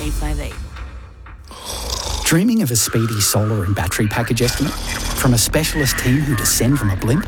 858. Dreaming of a speedy solar and battery package estimate from a specialist team who descend from a blimp?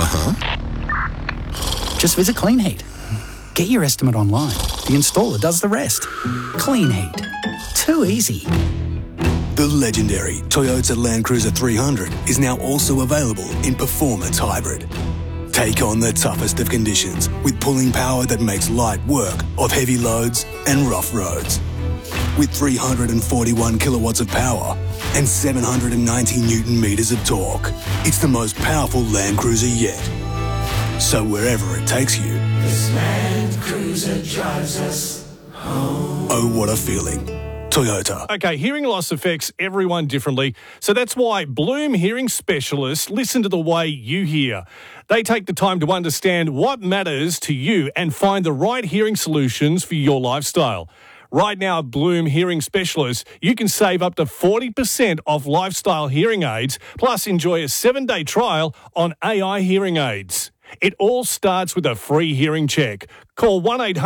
Just visit Clean Heat. Get your estimate online. The installer does the rest. Clean Heat. Too easy. The legendary Toyota Land Cruiser 300 is now also available in Performance Hybrid. Take on the toughest of conditions with pulling power that makes light work of heavy loads and rough roads. With 341 kilowatts of power and 790 Newton meters of torque, it's the most powerful Land Cruiser yet. So wherever it takes you, this Land Cruiser drives us home. Oh, what a feeling. Toyota. Okay, hearing loss affects everyone differently, so that's why Bloom Hearing Specialists listen to the way you hear. They take the time to understand what matters to you and find the right hearing solutions for your lifestyle. Right now at Bloom Hearing Specialists, you can save up to 40% off lifestyle hearing aids, plus enjoy a 7-day trial on AI hearing aids. It all starts with a free hearing check. Call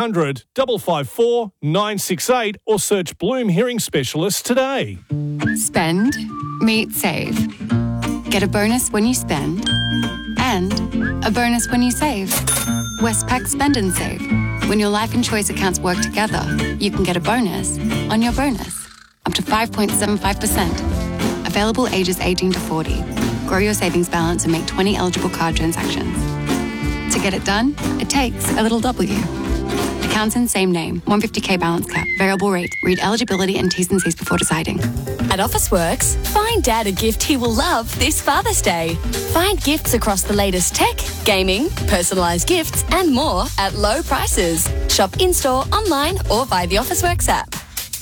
1-800-554-968 or search Bloom Hearing Specialists today. Spend, meet, save. Get a bonus when you spend and a bonus when you save. Westpac Spend and Save. When your life and choice accounts work together, you can get a bonus on your bonus, up to 5.75%. Available ages 18 to 40. Grow your savings balance and make 20 eligible card transactions. To get it done, it takes a little W. Accounts in same name, 150k balance cap, variable rate. Read eligibility and T's and C's before deciding. At Officeworks, find Dad a gift he will love this Father's Day. Find gifts across the latest tech, gaming, personalised gifts and more at low prices. Shop in-store, online or via the Officeworks app.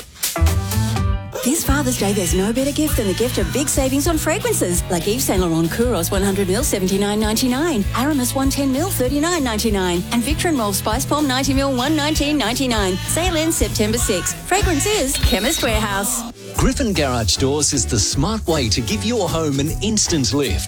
This Father's Day, there's no better gift than the gift of big savings on fragrances, like Yves Saint Laurent Kouros 100ml $79.99, Aramis 110ml $39.99, and Victor and Rolf Spice Bomb 90ml $119.99. Sale ends September 6. Fragrance is Chemist Warehouse. Griffin Garage Doors is the smart way to give your home an instant lift.